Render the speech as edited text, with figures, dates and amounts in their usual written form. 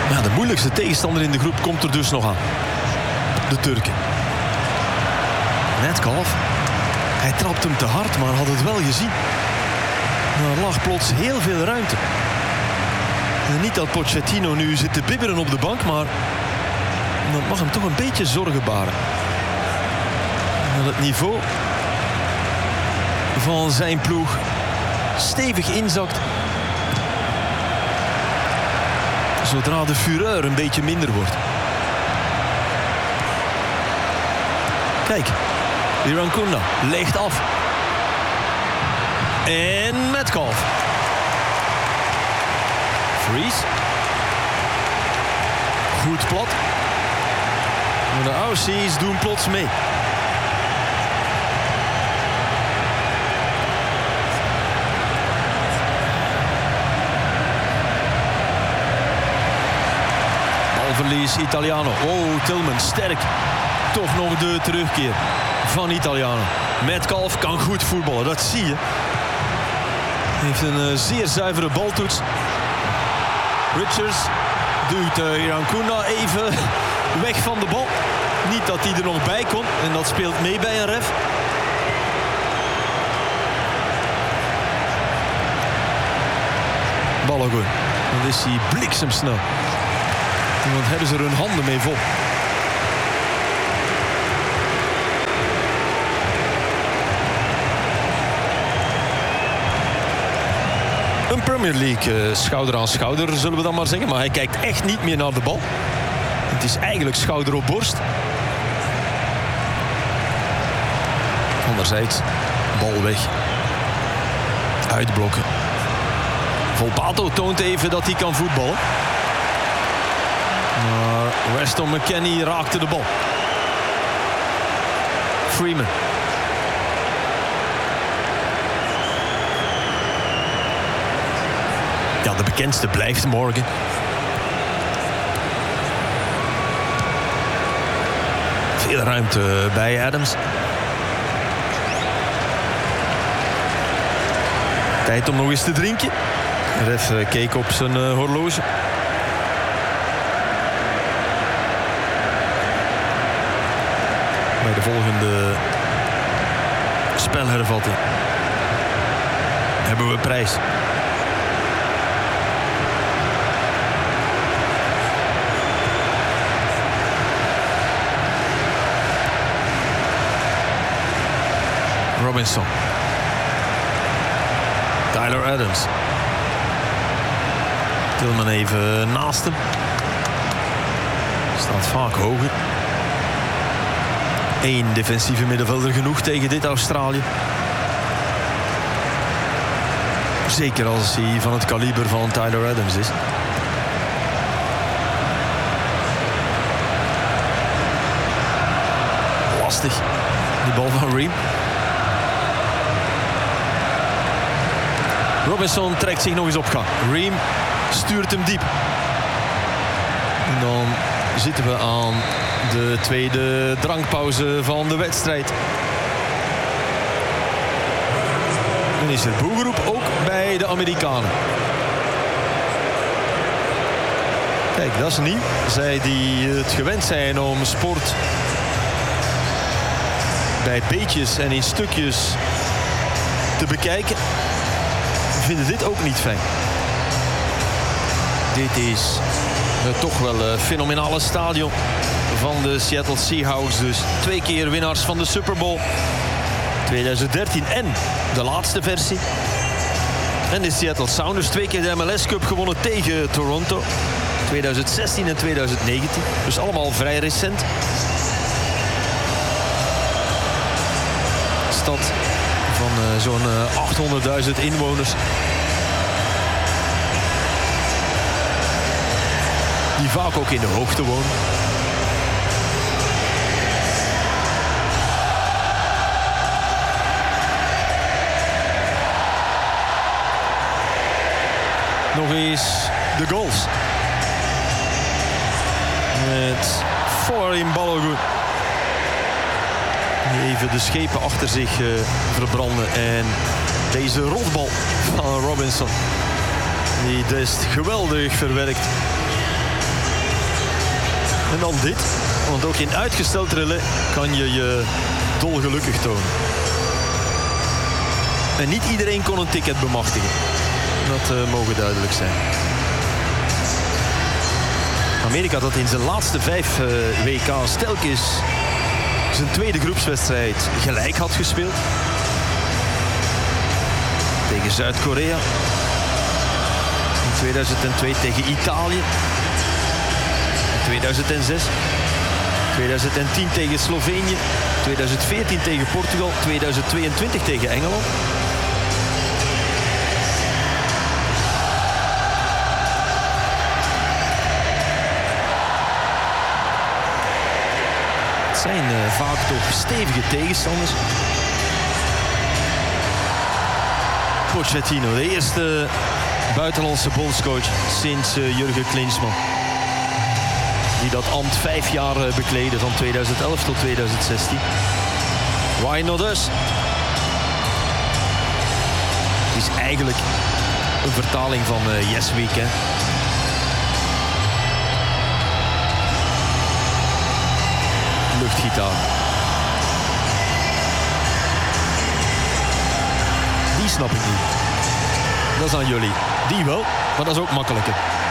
Ja, de moeilijkste tegenstander in de groep komt er dus nog aan. De Turken. Metcalf. Hij trapt hem te hard, maar had het wel gezien. Er lag plots heel veel ruimte. En niet dat Pochettino nu zit te bibberen op de bank, maar dat mag hem toch een beetje zorgen baren. Dat het niveau van zijn ploeg stevig inzakt zodra de fureur een beetje minder wordt. Kijk, Irankunda legt af. En Metcalf. Freeze. Goed plat. Maar de Aussies doen plots mee. Balverlies Italiano. Oh, Tillman sterk. Toch nog de terugkeer van Italiano. Metcalf kan goed voetballen, dat zie je. Heeft een zeer zuivere baltoets. Richards duwt Irankunda even weg van de bal. Niet dat hij er nog bij komt. En dat speelt mee bij een ref. Balogun. Dan is hij bliksemsnel. En dan hebben ze er hun handen mee vol. Een Premier League schouder aan schouder, zullen we dan maar zeggen. Maar hij kijkt echt niet meer naar de bal. Het is eigenlijk schouder op borst. Anderzijds, bal weg. Uitblokken. Volpato toont even dat hij kan voetballen. Maar Weston McKennie raakte de bal. Freeman. Ja, de bekendste blijft Morgan. Veel ruimte bij Adams. Tijd om nog eens te drinken. Ref keek op zijn horloge. Bij de volgende spelhervatting hebben we prijs. Robinson. Tyler Adams. Tillman even naast hem. Staat vaak hoger. 1 defensieve middenvelder genoeg tegen dit Australië. Zeker als hij van het kaliber van Tyler Adams is. Lastig. Die bal van Ream. Robinson trekt zich nog eens op gang. Ream stuurt hem diep. En dan zitten we aan de tweede drankpauze van de wedstrijd. En is er boegeroep ook bij de Amerikanen. Kijk, dat is nieuw. Zij die het gewend zijn om sport bij beetjes en in stukjes te bekijken, vinden dit ook niet fijn. Dit is toch wel een fenomenale stadion van de Seattle Seahawks. Dus 2 keer winnaars van de Super Bowl 2013 en de laatste versie. En de Seattle Sounders 2 keer de MLS Cup gewonnen tegen Toronto. 2016 en 2019. Dus allemaal vrij recent. Stad van zo'n 800.000 inwoners. Die vaak ook in de hoogte wonen. Nog eens de goals. Met Foreign Balogun. Even de schepen achter zich verbranden. En deze rotbal van Robinson. Die Dest geweldig verwerkt. En dan dit. Want ook in uitgesteld relais kan je je dolgelukkig tonen. En niet iedereen kon een ticket bemachtigen. Dat mogen duidelijk zijn. Amerika dat in zijn laatste 5 WK's telkens zijn tweede groepswedstrijd gelijk had gespeeld. Tegen Zuid-Korea. In 2002 tegen Italië. In 2006. 2010 tegen Slovenië. 2014 tegen Portugal. 2022 tegen Engeland. Het zijn vaak toch stevige tegenstanders. Pochettino, de eerste buitenlandse bondscoach sinds Jurgen Klinsmann. Die dat ambt 5 jaar bekleedde, van 2011 tot 2016. Why not us? Het is eigenlijk een vertaling van Yes We Can. Luchtgitaar. Die snap ik niet. Dat is aan jullie. Die wel, maar dat is ook makkelijker.